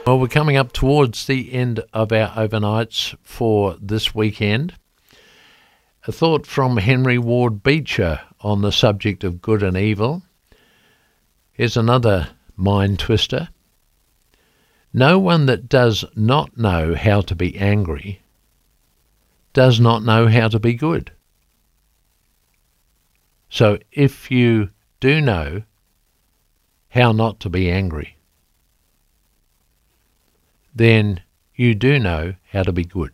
Well, we're coming up towards the end of our overnights for this weekend. A thought from Henry Ward Beecher on the subject of good and evil. Here's another mind twister. No one that does not know how to be angry does not know how to be good. So if you do know how not to be angry, then you do know how to be good.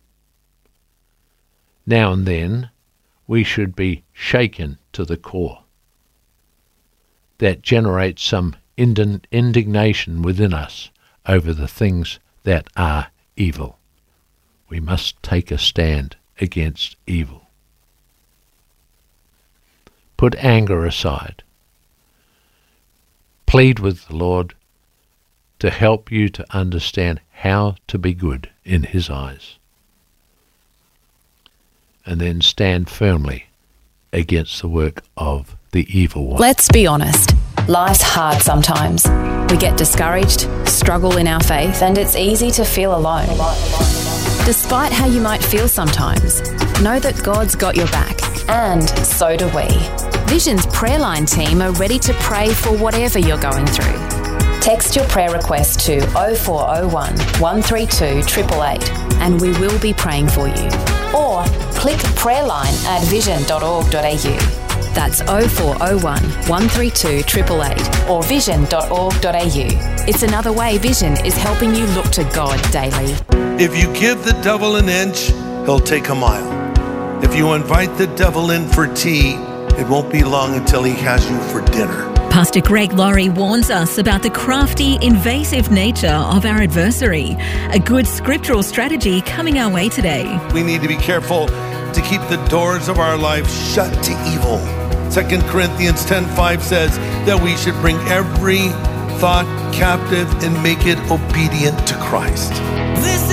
Now and then we should be shaken to the core. That generates some indignation within us over the things that are evil. We must take a stand against evil. Put anger aside. Plead with the Lord to help you to understand how to be good in His eyes. And then stand firmly against the work of the evil one. Let's be honest. Life's hard sometimes. We get discouraged, struggle in our faith, and it's easy to feel alone. Despite how you might feel sometimes, know that God's got your back, and so do we. Vision's prayer line team are ready to pray for whatever you're going through. Text your prayer request to 0401 132 888 and we will be praying for you. Or click prayerline@vision.org.au. That's 0401 132 888 or vision.org.au. It's another way Vision is helping you look to God daily. If you give the devil an inch, he'll take a mile. If you invite the devil in for tea, it won't be long until he has you for dinner. Pastor Greg Laurie warns us about the crafty, invasive nature of our adversary. A good scriptural strategy coming our way today. We need to be careful to keep the doors of our life shut to evil. 2 Corinthians 10:5 says that we should bring every thought captive and make it obedient to Christ.